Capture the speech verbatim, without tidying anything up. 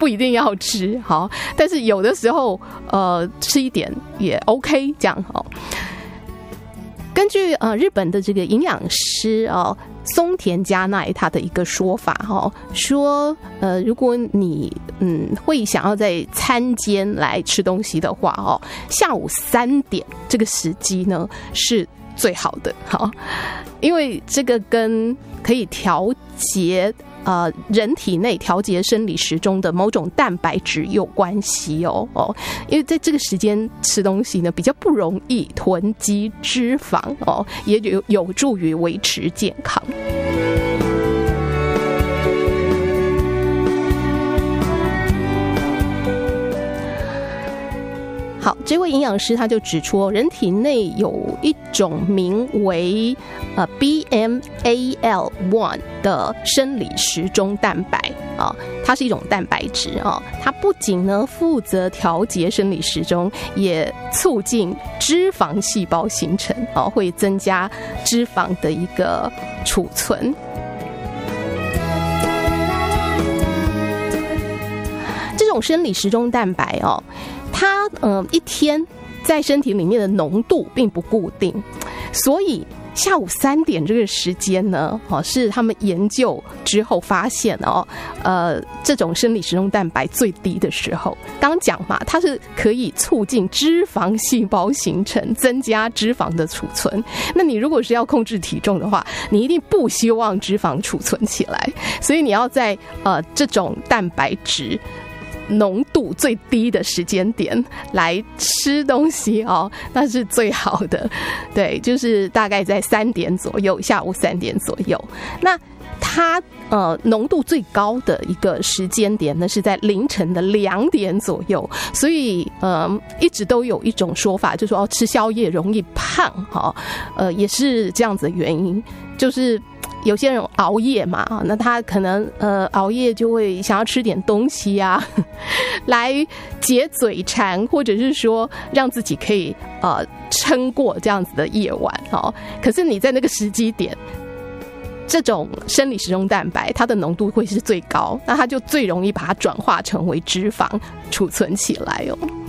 不一定要吃，好，但是有的时候呃吃一点也 OK 这样哦。根据呃日本的这个营养师哦松田佳奈他的一个说法哦，说呃如果你嗯会想要在餐间来吃东西的话哦，下午三点这个时机呢是最好的，好，因为这个跟可以调节呃人体内调节生理时钟的某种蛋白质有关系哦哦，因为在这个时间吃东西呢比较不容易囤积脂肪哦，也有有助于维持健康。好，这位营养师他就指出，人体内有一种名为呃 B M A L 一 的生理时钟蛋白啊，它是一种蛋白质啊，它不仅呢负责调节生理时钟，也促进脂肪细胞形成啊，会增加脂肪的一个储存。这种生理时钟蛋白哦。它呃一天在身体里面的浓度并不固定，所以下午三点这个时间呢，哦是他们研究之后发现哦，呃这种生理时钟蛋白最低的时候。刚讲嘛，它是可以促进脂肪细胞形成，增加脂肪的储存。那你如果是要控制体重的话，你一定不希望脂肪储存起来，所以你要在呃这种蛋白质浓度最低的时间点来吃东西哦，那是最好的。对，就是大概在三点左右，下午三点左右。那它呃浓度最高的一个时间点呢，是在凌晨的两点左右。所以呃一直都有一种说法，就是说哦吃宵夜容易胖哈、哦，呃也是这样子的原因，就是。有些人熬夜嘛，那他可能呃熬夜就会想要吃点东西啊，来解嘴馋，或者是说让自己可以呃撑过这样子的夜晚哦。可是你在那个时机点，这种生理时钟蛋白它的浓度会是最高，那它就最容易把它转化成为脂肪储存起来哦。